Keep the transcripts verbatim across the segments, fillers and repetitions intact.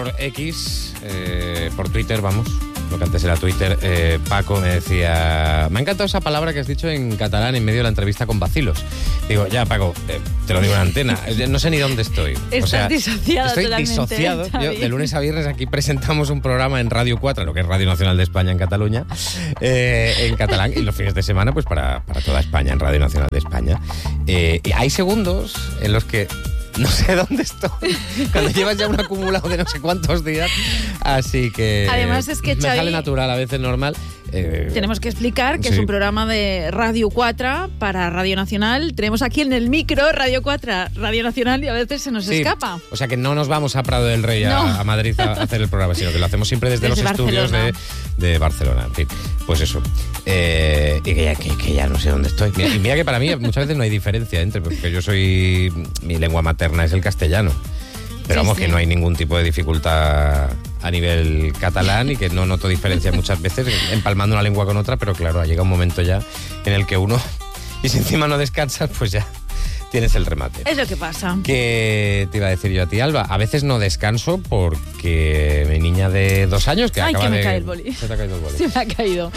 por X, eh, por Twitter, vamos, lo que antes era Twitter, eh, Paco me decía, me ha encantado esa palabra que has dicho en catalán en medio de la entrevista con Bacilos. Digo, ya Paco, eh, te lo digo en antena, no sé ni dónde estoy. Estás o sea, disociado estoy totalmente, disociado. Xavi. Yo, de lunes a viernes aquí presentamos un programa en Radio cuatro, lo que es Radio Nacional de España en Cataluña, eh, en catalán, y los fines de semana pues para, para toda España, en Radio Nacional de España. Eh, y hay segundos en los que no sé dónde estoy, cuando llevas ya un acumulado de no sé cuántos días, así que Además es que, me Xavi, sale natural, a veces normal. Eh, Tenemos que explicar que sí. es un programa de Radio cuatro para Radio Nacional. Tenemos aquí en el micro Radio cuatro, Radio Nacional, y a veces se nos Sí, escapa. o sea que no nos vamos a Prado del Rey, a, No. a Madrid a hacer el programa, sino que lo hacemos siempre desde, Desde los estudios de, de Barcelona. En fin, pues eso. Eh, y que ya, que, que ya no sé dónde estoy. Mira, y mira que para mí muchas veces no hay diferencia entre, porque yo soy, mi lengua materna es el castellano. Pero Sí, vamos, sí. que no hay ningún tipo de dificultad a nivel catalán y que no noto diferencia muchas veces empalmando una lengua con otra, pero claro, llega un momento ya en el que uno, y si encima no descansas, pues ya tienes el remate. Es lo que pasa. ¿Qué te iba a decir yo a ti, Alba? A veces no descanso porque mi niña de dos años que Ay, acaba que me de... cae el boli. Se te ha caído el boli. Se me ha caído.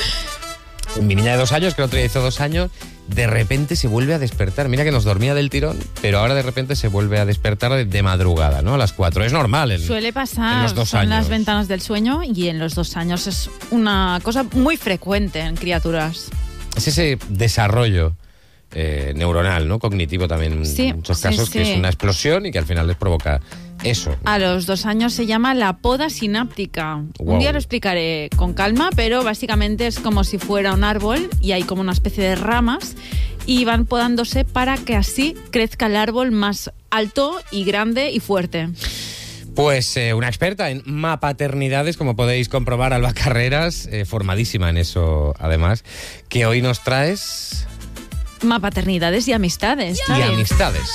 Mi niña de dos años, que el otro día hizo dos años, de repente se vuelve a despertar. Mira que nos dormía del tirón, pero ahora de repente se vuelve a despertar de, de madrugada, ¿no? A las cuatro. Es normal. En, Suele pasar, en los dos son años. las ventanas del sueño, y en los dos años es una cosa muy frecuente en criaturas. Es ese desarrollo eh, neuronal, ¿no? Cognitivo también, Sí, en muchos sí, casos, que sí. es una explosión y que al final les provoca eso. A los dos años se llama la poda sináptica. Wow. Un día lo explicaré con calma, pero básicamente es como si fuera un árbol y hay como una especie de ramas y van podándose para que así crezca el árbol más alto y grande y fuerte. Pues eh, una experta en mapaternidades, como podéis comprobar, Alba Carreras, eh, formadísima en eso además, que hoy nos traes... Mapaternidades y amistades. Y ¿sabes? amistades.